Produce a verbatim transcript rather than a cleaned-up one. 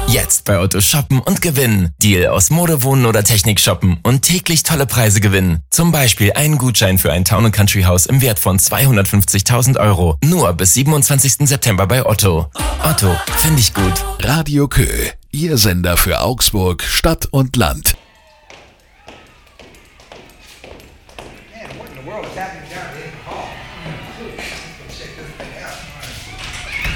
Jetzt bei Otto shoppen und gewinnen. Deal aus Mode, Wohnen oder Technik shoppen und täglich tolle Preise gewinnen. Zum Beispiel einen Gutschein für ein Town and Country Haus im Wert von zweihundertfünfzigtausend Euro. Nur bis siebenundzwanzigsten September bei Otto. Otto, finde ich gut. Radio Kö, Ihr Sender für Augsburg, Stadt und Land. Man, what in the world is happening down here in the hall? Let's check this